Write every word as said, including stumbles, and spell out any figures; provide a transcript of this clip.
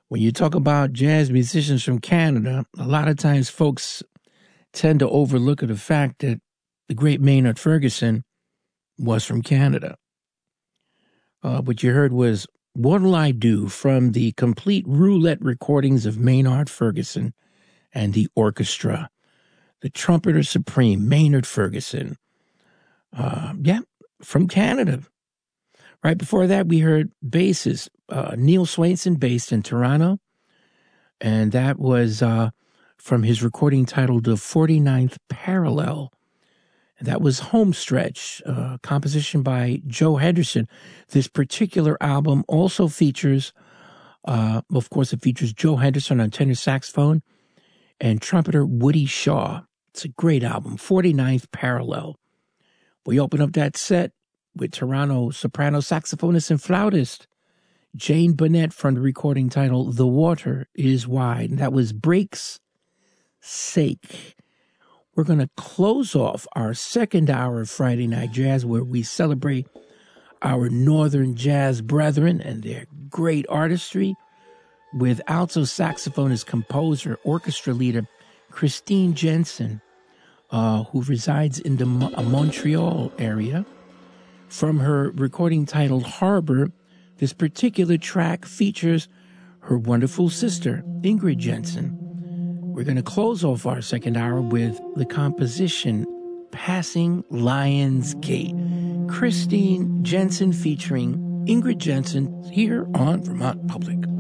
When you talk about jazz musicians from Canada, a lot of times folks tend to overlook the fact that the great Maynard Ferguson was from Canada. Uh, what you heard was What'll I Do from the complete roulette recordings of Maynard Ferguson and the orchestra. The trumpeter supreme, Maynard Ferguson. Uh, yeah, from Canada. Right before that, we heard bassist uh, Neil Swainson, based in Toronto. And that was uh, from his recording titled The forty-ninth Parallel. And that was Homestretch, uh, composition by Joe Henderson. This particular album also features, uh, of course, it features Joe Henderson on tenor saxophone and trumpeter Woody Shaw. It's a great album, forty-ninth Parallel. We open up that set with Toronto soprano saxophonist and flautist Jane Burnett from the recording title The Water is Wide. And that was Break's Sake. We're going to close off our second hour of Friday Night Jazz, where we celebrate our Northern jazz brethren and their great artistry, with alto saxophonist, composer, orchestra leader Christine Jensen, uh, who resides in the Mo- Montreal area. From her recording titled Harbor, this particular track features her wonderful sister, Ingrid Jensen. We're going to close off our second hour with the composition Passing Lion's Gate. Christine Jensen featuring Ingrid Jensen here on Vermont Public.